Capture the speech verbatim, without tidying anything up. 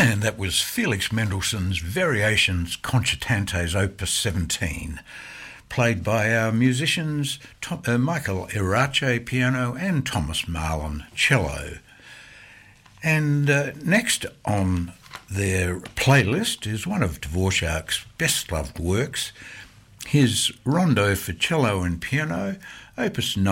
And that was Felix Mendelssohn's Variations Concertantes Opus seventeen, played by our musicians Tom, uh, Michael Irache piano and Thomas Marlon cello. And uh, next on their playlist is one of Dvorak's best-loved works, his Rondo for Cello and Piano, Opus nine.